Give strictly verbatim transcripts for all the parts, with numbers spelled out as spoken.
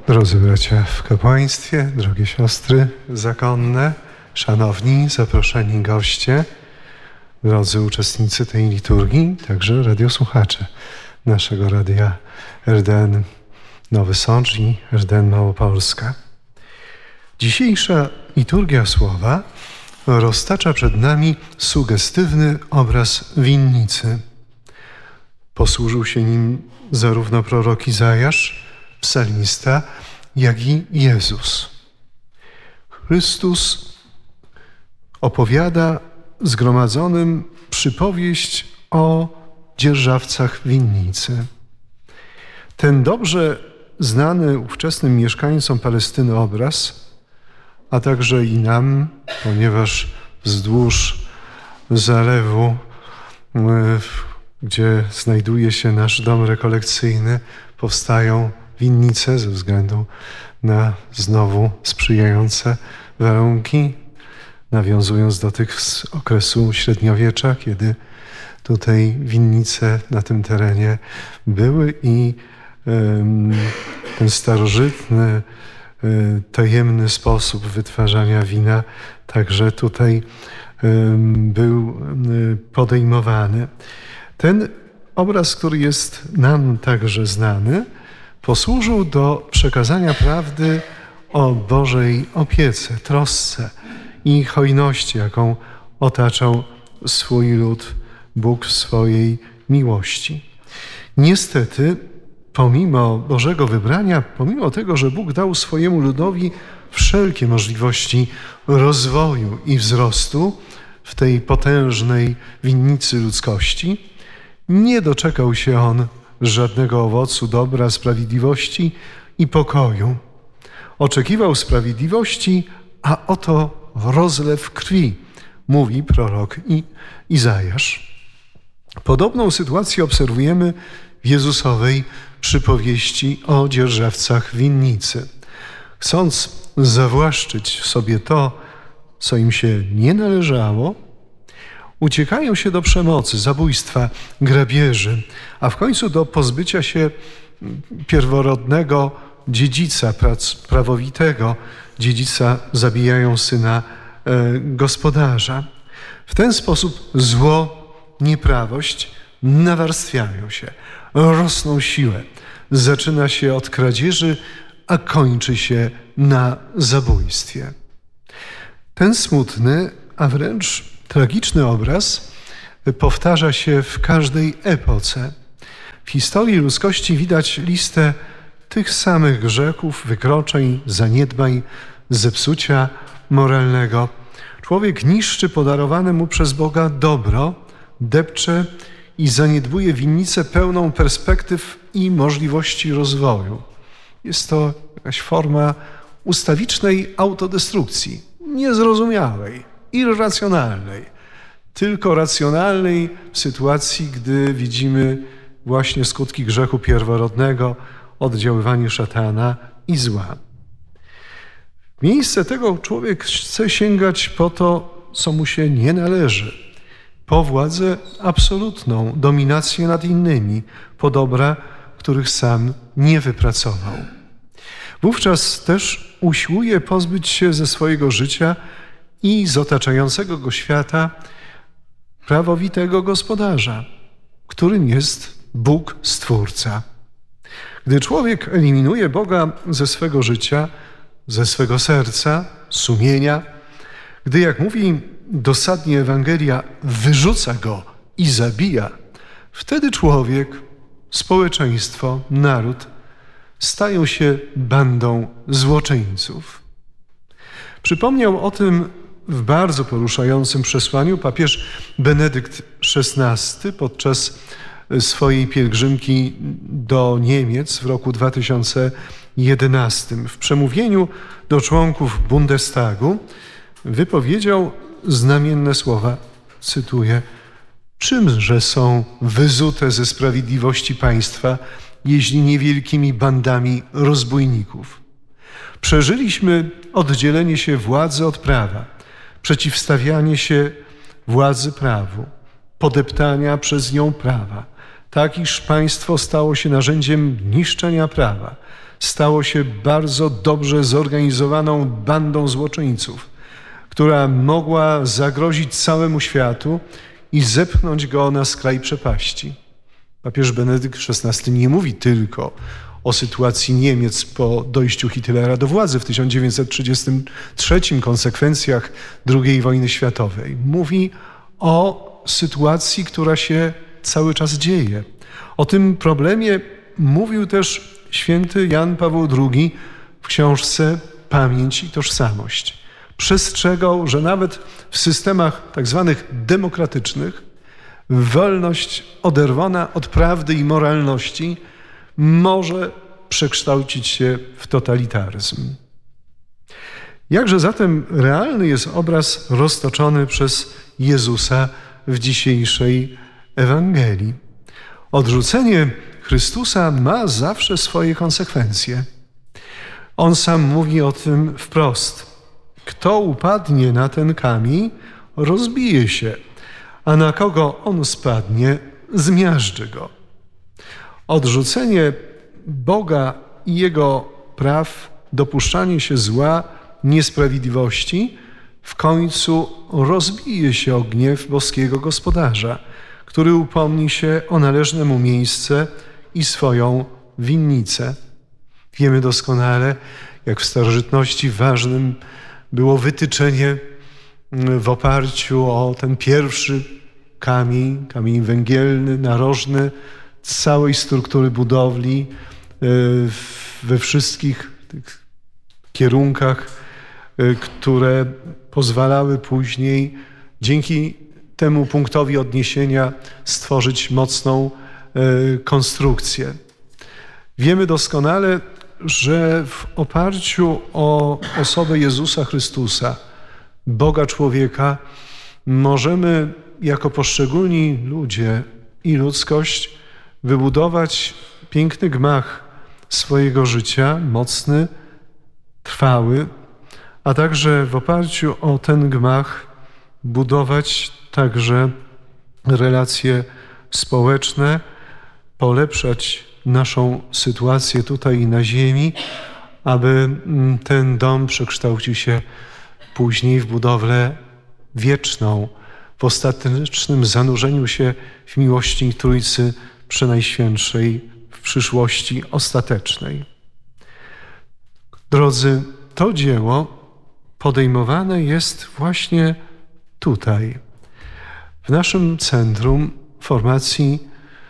Drodzy bracia w kapłaństwie, drogie siostry zakonne, szanowni zaproszeni goście, drodzy uczestnicy tej liturgii, także radiosłuchacze naszego radia R D N Nowy Sącz i R D N Małopolska. Dzisiejsza liturgia słowa roztacza przed nami sugestywny obraz winnicy. Posłużył się nim zarówno prorok Izajasz, psalmista, jak i Jezus. Chrystus opowiada zgromadzonym przypowieść o dzierżawcach winnicy. Ten dobrze znany ówczesnym mieszkańcom Palestyny obraz, a także i nam, ponieważ wzdłuż zalewu, gdzie znajduje się nasz dom rekolekcyjny, powstają winnice ze względu na znowu sprzyjające warunki, nawiązując do tych z okresu średniowiecza, kiedy tutaj winnice na tym terenie były i um, ten starożytny, um, tajemny sposób wytwarzania wina także tutaj um, był um, podejmowany. Ten obraz, który jest nam także znany, posłużył do przekazania prawdy o Bożej opiece, trosce i hojności, jaką otaczał swój lud Bóg w swojej miłości. Niestety, pomimo Bożego wybrania, pomimo tego, że Bóg dał swojemu ludowi wszelkie możliwości rozwoju i wzrostu w tej potężnej winnicy ludzkości, nie doczekał się on żadnego owocu dobra, sprawiedliwości i pokoju. Oczekiwał sprawiedliwości, a oto rozlew krwi, mówi prorok I- Izajasz. Podobną sytuację obserwujemy w Jezusowej przypowieści o dzierżawcach winnicy. Chcąc zawłaszczyć sobie to, co im się nie należało, uciekają się do przemocy, zabójstwa, grabieży, a w końcu do pozbycia się pierworodnego dziedzica, prawowitego dziedzica, zabijają syna e, gospodarza. W ten sposób zło, nieprawość nawarstwiają się, rosną siłę. Zaczyna się od kradzieży, a kończy się na zabójstwie. Ten smutny, a wręcz tragiczny obraz powtarza się w każdej epoce. W historii ludzkości widać listę tych samych grzechów, wykroczeń, zaniedbań, zepsucia moralnego. Człowiek niszczy podarowane mu przez Boga dobro, depcze i zaniedbuje winnicę pełną perspektyw i możliwości rozwoju. Jest to jakaś forma ustawicznej autodestrukcji, niezrozumiałej, irracjonalnej, tylko racjonalnej w sytuacji, gdy widzimy właśnie skutki grzechu pierworodnego, oddziaływanie szatana i zła. W miejsce tego człowiek chce sięgać po to, co mu się nie należy, po władzę absolutną, dominację nad innymi, po dobra, których sam nie wypracował. Wówczas też usiłuje pozbyć się ze swojego życia i z otaczającego go świata prawowitego gospodarza, którym jest Bóg Stwórca. Gdy człowiek eliminuje Boga ze swego życia, ze swego serca, sumienia, gdy, jak mówi dosadnie Ewangelia, wyrzuca go i zabija, wtedy człowiek, społeczeństwo, naród stają się bandą złoczyńców. Przypomniał o tym w bardzo poruszającym przesłaniu papież Benedykt szesnasty podczas swojej pielgrzymki do Niemiec w roku dwa tysiące jedenastym. W przemówieniu do członków Bundestagu wypowiedział znamienne słowa, cytuję: czymże są wyzute ze sprawiedliwości państwa, jeśli niewielkimi bandami rozbójników? Przeżyliśmy oddzielenie się władzy od prawa, przeciwstawianie się władzy prawu, podeptania przez nią prawa, tak iż państwo stało się narzędziem niszczenia prawa, stało się bardzo dobrze zorganizowaną bandą złoczyńców, która mogła zagrozić całemu światu i zepchnąć go na skraj przepaści. Papież Benedykt szesnasty nie mówi tylko o sytuacji Niemiec po dojściu Hitlera do władzy w tysiąc dziewięćset trzydziestym trzecim, konsekwencjach drugiej wojny światowej. Mówi o sytuacji, która się cały czas dzieje. O tym problemie mówił też święty Jan Paweł drugi w książce Pamięć i tożsamość. Przestrzegał, że nawet w systemach tak zwanych demokratycznych wolność oderwana od prawdy i moralności może przekształcić się w totalitaryzm. Jakże zatem realny jest obraz roztoczony przez Jezusa w dzisiejszej Ewangelii? Odrzucenie Chrystusa ma zawsze swoje konsekwencje. On sam mówi o tym wprost. Kto upadnie na ten kamień, rozbije się, a na kogo on spadnie, zmiażdży go. Odrzucenie Boga i Jego praw, dopuszczanie się zła, niesprawiedliwości w końcu rozbije się o gniew boskiego gospodarza, który upomni się o należne mu miejsce i swoją winnicę. Wiemy doskonale, jak w starożytności ważnym było wytyczenie w oparciu o ten pierwszy kamień, kamień węgielny, narożny, całej struktury budowli we wszystkich tych kierunkach, które pozwalały później dzięki temu punktowi odniesienia stworzyć mocną konstrukcję. Wiemy doskonale, że w oparciu o osobę Jezusa Chrystusa, Boga człowieka, możemy jako poszczególni ludzie i ludzkość wybudować piękny gmach swojego życia, mocny, trwały, a także w oparciu o ten gmach budować także relacje społeczne, polepszać naszą sytuację tutaj i na ziemi, aby ten dom przekształcił się później w budowlę wieczną, w ostatecznym zanurzeniu się w miłości Trójcy Przenajświętszej, w przyszłości ostatecznej. Drodzy, to dzieło podejmowane jest właśnie tutaj, w naszym centrum formacji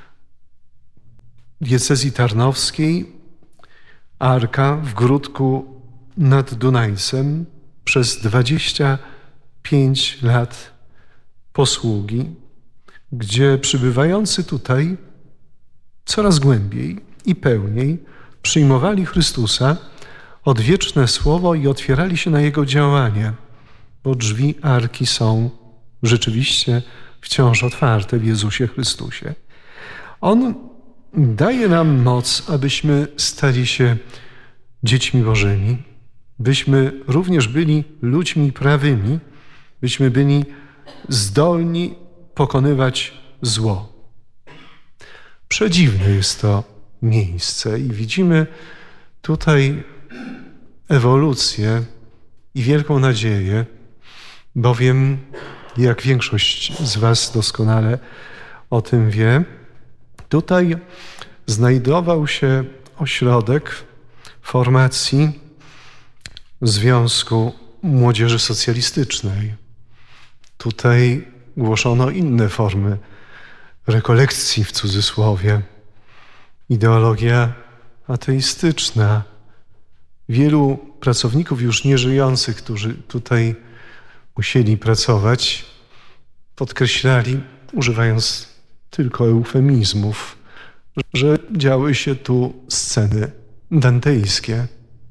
diecezji tarnowskiej, Arka w Gródku nad Dunajcem, przez dwadzieścia pięć lat posługi, gdzie przybywający tutaj coraz głębiej i pełniej przyjmowali Chrystusa, odwieczne słowo i otwierali się na Jego działanie, bo drzwi Arki są rzeczywiście wciąż otwarte w Jezusie Chrystusie. On daje nam moc, abyśmy stali się dziećmi Bożymi, byśmy również byli ludźmi prawymi, byśmy byli zdolni pokonywać zło. Przedziwne jest to miejsce i widzimy tutaj ewolucję i wielką nadzieję, bowiem, jak większość z was doskonale o tym wie, tutaj znajdował się ośrodek formacji Związku Młodzieży Socjalistycznej. Tutaj głoszono inne formy rekolekcji, w cudzysłowie. Ideologia ateistyczna. Wielu pracowników już nieżyjących, którzy tutaj musieli pracować, podkreślali, używając tylko eufemizmów, że działy się tu sceny dantejskie.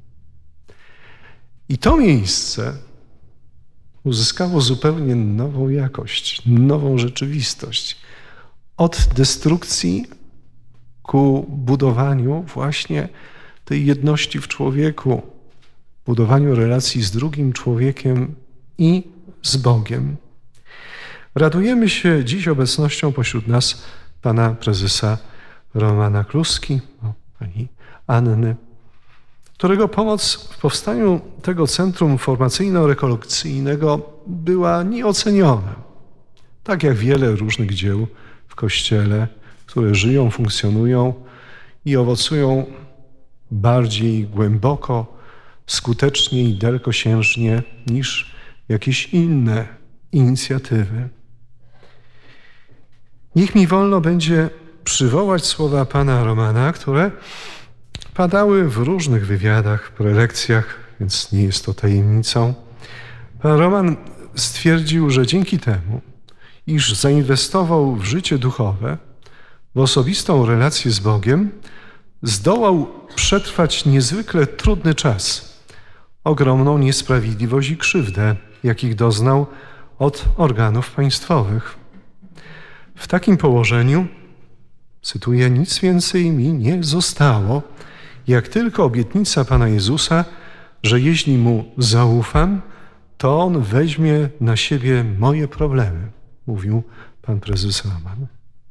I to miejsce uzyskało zupełnie nową jakość, nową rzeczywistość. Od destrukcji ku budowaniu właśnie tej jedności w człowieku, budowaniu relacji z drugim człowiekiem i z Bogiem. Radujemy się dziś obecnością pośród nas pana prezesa Romana Kluski, pani Anny, którego pomoc w powstaniu tego centrum formacyjno-rekolekcyjnego była nieoceniona. Tak jak wiele różnych dzieł w Kościele, które żyją, funkcjonują i owocują bardziej głęboko, skutecznie i dalekosiężnie niż jakieś inne inicjatywy. Niech mi wolno będzie przywołać słowa pana Romana, które padały w różnych wywiadach, prelekcjach, więc nie jest to tajemnicą. Pan Roman stwierdził, że dzięki temu, iż zainwestował w życie duchowe, w osobistą relację z Bogiem, zdołał przetrwać niezwykle trudny czas, ogromną niesprawiedliwość i krzywdę, jakich doznał od organów państwowych. W takim położeniu, cytuję, nic więcej mi nie zostało, jak tylko obietnica Pana Jezusa, że jeśli Mu zaufam, to On weźmie na siebie moje problemy, mówił pan prezes Roman.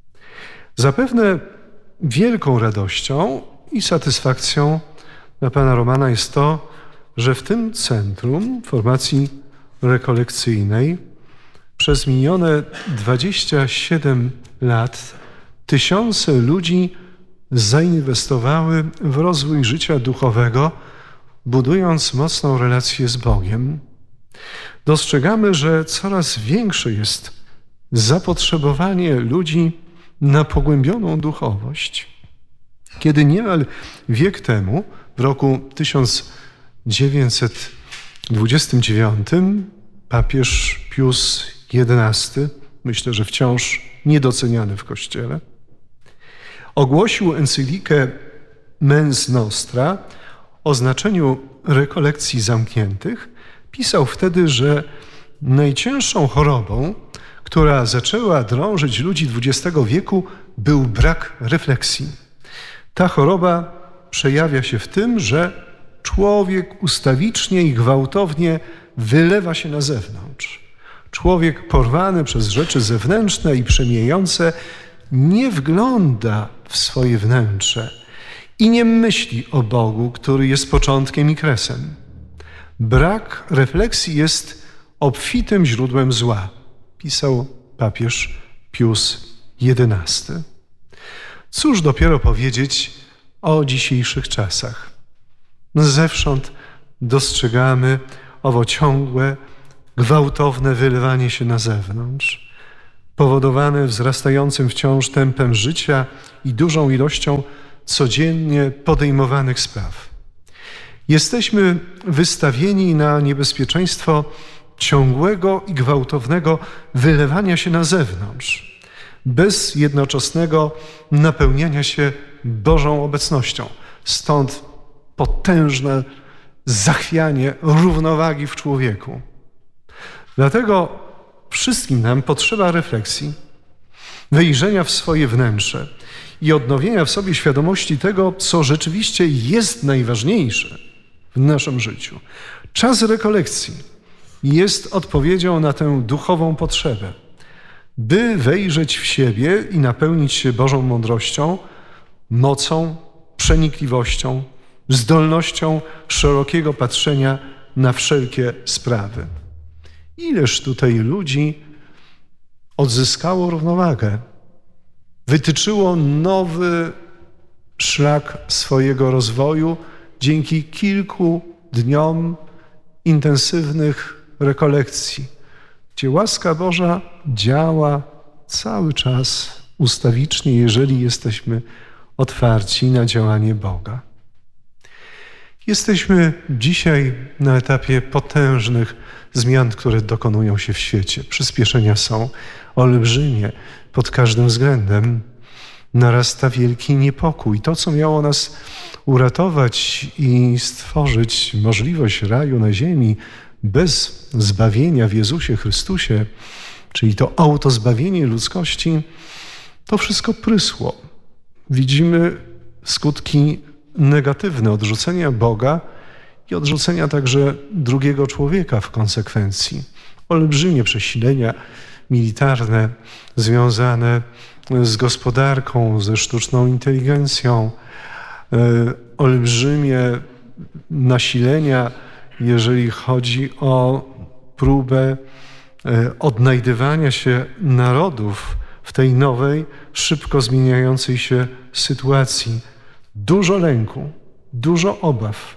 Zapewne wielką radością i satysfakcją dla pana Romana jest to, że w tym centrum formacji rekolekcyjnej przez minione dwadzieścia siedem lat tysiące ludzi zainwestowały w rozwój życia duchowego, budując mocną relację z Bogiem. Dostrzegamy, że coraz większe jest zapotrzebowanie ludzi na pogłębioną duchowość. Kiedy niemal wiek temu, w roku tysiąc dziewięćset dwudziestym dziewiątym, papież Pius jedenasty, myślę, że wciąż niedoceniany w Kościele, ogłosił encyklika Mens Nostra o znaczeniu rekolekcji zamkniętych. Pisał wtedy, że najcięższą chorobą, która zaczęła drążyć ludzi dwudziestego wieku, był brak refleksji. Ta choroba przejawia się w tym, że człowiek ustawicznie i gwałtownie wylewa się na zewnątrz. Człowiek porwany przez rzeczy zewnętrzne i przemijające nie wgląda w swoje wnętrze i nie myśli o Bogu, który jest początkiem i kresem. Brak refleksji jest obfitym źródłem zła, pisał papież Pius jedenasty. Cóż dopiero powiedzieć o dzisiejszych czasach. Zewsząd dostrzegamy owo ciągłe, gwałtowne wylewanie się na zewnątrz, powodowane wzrastającym wciąż tempem życia i dużą ilością codziennie podejmowanych spraw. Jesteśmy wystawieni na niebezpieczeństwo ciągłego i gwałtownego wylewania się na zewnątrz, bez jednoczesnego napełniania się Bożą obecnością. Stąd potężne zachwianie równowagi w człowieku. Dlatego wszystkim nam potrzeba refleksji, wyjrzenia w swoje wnętrze i odnowienia w sobie świadomości tego, co rzeczywiście jest najważniejsze w naszym życiu. Czas rekolekcji jest odpowiedzią na tę duchową potrzebę, by wejrzeć w siebie i napełnić się Bożą mądrością, mocą, przenikliwością, zdolnością szerokiego patrzenia na wszelkie sprawy. Ileż tutaj ludzi odzyskało równowagę, wytyczyło nowy szlak swojego rozwoju dzięki kilku dniom intensywnych rekolekcji, gdzie łaska Boża działa cały czas ustawicznie, jeżeli jesteśmy otwarci na działanie Boga. Jesteśmy dzisiaj na etapie potężnych zmian, które dokonują się w świecie. Przyspieszenia są olbrzymie pod każdym względem. Narasta wielki niepokój. To, co miało nas uratować i stworzyć możliwość raju na ziemi bez zbawienia w Jezusie Chrystusie, czyli to autozbawienie ludzkości, to wszystko prysło. Widzimy skutki negatywne odrzucenia Boga i odrzucenia także drugiego człowieka w konsekwencji. Olbrzymie przesilenia militarne związane z gospodarką, ze sztuczną inteligencją, olbrzymie nasilenia, jeżeli chodzi o próbę odnajdywania się narodów w tej nowej, szybko zmieniającej się sytuacji. Dużo lęku, dużo obaw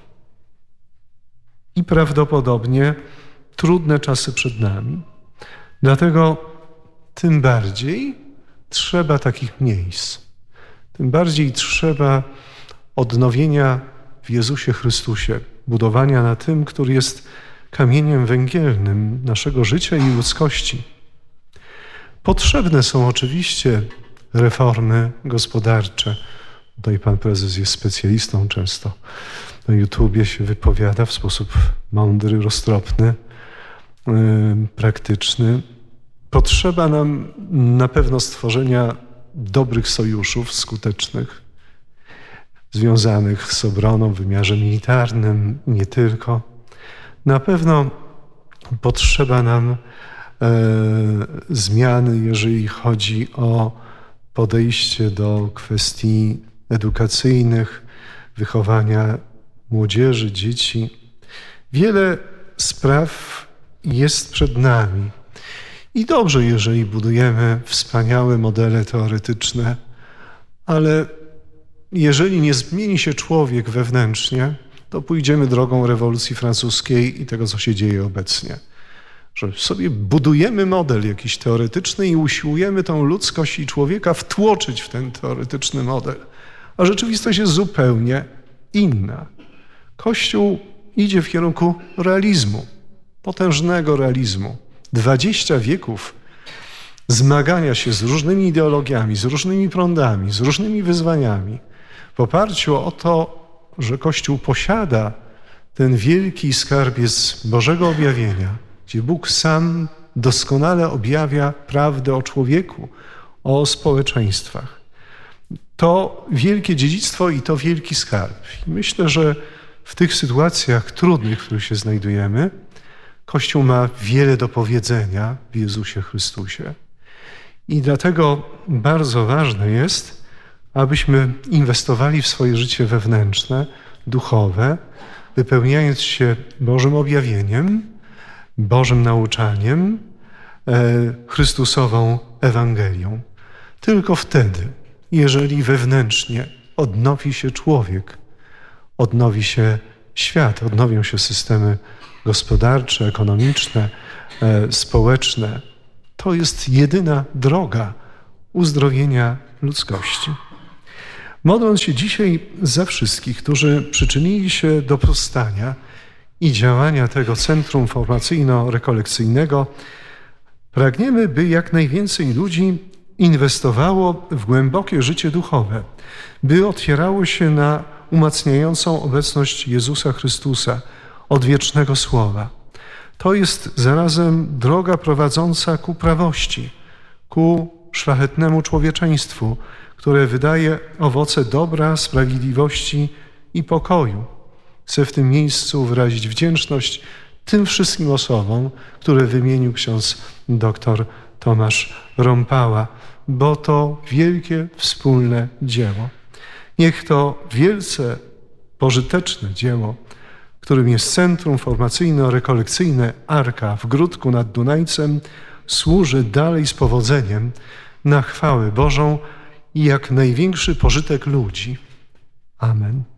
i prawdopodobnie trudne czasy przed nami. Dlatego tym bardziej trzeba takich miejsc. Tym bardziej trzeba odnowienia w Jezusie Chrystusie, budowania na tym, który jest kamieniem węgielnym naszego życia i ludzkości. Potrzebne są oczywiście reformy gospodarcze. Tutaj pan prezes jest specjalistą, często na YouTubie się wypowiada w sposób mądry, roztropny, yy, praktyczny. Potrzeba nam na pewno stworzenia dobrych sojuszów skutecznych, związanych z obroną w wymiarze militarnym, nie tylko. Na pewno potrzeba nam e, zmiany, jeżeli chodzi o podejście do kwestii edukacyjnych, wychowania młodzieży, dzieci. Wiele spraw jest przed nami. I dobrze, jeżeli budujemy wspaniałe modele teoretyczne, ale jeżeli nie zmieni się człowiek wewnętrznie, to pójdziemy drogą rewolucji francuskiej i tego, co się dzieje obecnie. Że sobie budujemy model jakiś teoretyczny i usiłujemy tą ludzkość i człowieka wtłoczyć w ten teoretyczny model. A rzeczywistość jest zupełnie inna. Kościół idzie w kierunku realizmu, potężnego realizmu. Dwadzieścia wieków zmagania się z różnymi ideologiami, z różnymi prądami, z różnymi wyzwaniami w oparciu o to, że Kościół posiada ten wielki skarbiec Bożego objawienia, gdzie Bóg sam doskonale objawia prawdę o człowieku, o społeczeństwach. To wielkie dziedzictwo i to wielki skarb. I myślę, że w tych sytuacjach trudnych, w których się znajdujemy, Kościół ma wiele do powiedzenia w Jezusie Chrystusie. I dlatego bardzo ważne jest, abyśmy inwestowali w swoje życie wewnętrzne, duchowe, wypełniając się Bożym objawieniem, Bożym nauczaniem, Chrystusową Ewangelią. Tylko wtedy, jeżeli wewnętrznie odnowi się człowiek, odnowi się świat, odnowią się systemy gospodarcze, ekonomiczne, społeczne, to jest jedyna droga uzdrowienia ludzkości. Modląc się dzisiaj za wszystkich, którzy przyczynili się do powstania i działania tego Centrum Formacyjno-Rekolekcyjnego, pragniemy, by jak najwięcej ludzi inwestowało w głębokie życie duchowe, by otwierało się na umacniającą obecność Jezusa Chrystusa, odwiecznego Słowa. To jest zarazem droga prowadząca ku prawości, ku szlachetnemu człowieczeństwu, które wydaje owoce dobra, sprawiedliwości i pokoju. Chcę w tym miejscu wyrazić wdzięczność tym wszystkim osobom, które wymienił ksiądz dr Tomasz Rąpała, bo to wielkie wspólne dzieło. Niech to wielce pożyteczne dzieło, którym jest Centrum Formacyjno-Rekolekcyjne Arka w Gródku nad Dunajcem, służy dalej z powodzeniem na chwałę Bożą i jak największy pożytek ludzi. Amen.